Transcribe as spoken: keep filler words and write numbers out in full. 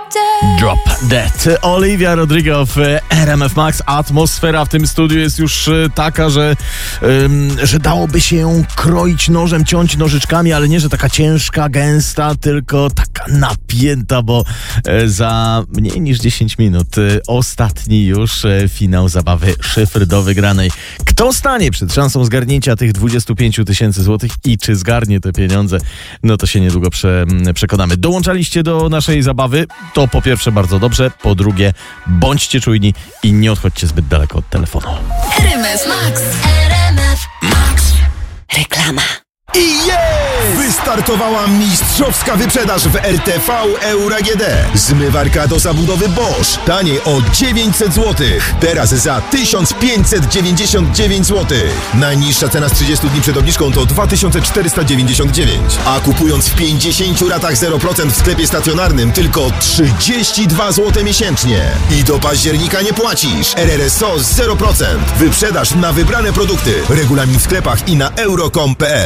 Drop Dead. Olivia Rodrigo w R M F Max. Atmosfera w tym studiu jest już taka, że, ym, że dałoby się ją kroić nożem, ciąć nożyczkami, ale nie, że taka ciężka, gęsta, tylko taka napięta, bo e, za mniej niż dziesięć minut e, ostatni już e, finał zabawy Szyfr do wygranej. Kto stanie przed szansą zgarnięcia tych dwudziestu pięciu tysięcy złotych i czy zgarnie te pieniądze, no to się niedługo prze, przekonamy. Dołączaliście do naszej zabawy? To po pierwsze bardzo dobrze, po drugie bądźcie czujni i nie odchodźcie zbyt daleko od telefonu. R M F Max. R M F Max. Reklama. I jest! Wystartowała mistrzowska wyprzedaż w R T V Euro A G D. Zmywarka do zabudowy Bosch. Taniej o dziewięćset złotych. Teraz za tysiąc pięćset dziewięćdziesiąt dziewięć złotych. Najniższa cena z trzydziestu dni przed obniżką to dwa tysiące czterysta dziewięćdziesiąt dziewięć. A kupując w pięćdziesięciu ratach zero procent w sklepie stacjonarnym tylko trzydzieści dwa złote miesięcznie. I do października nie płacisz. R R S O zero procent. Wyprzedaż na wybrane produkty. Regulamin w sklepach i na euro kropka com kropka p l.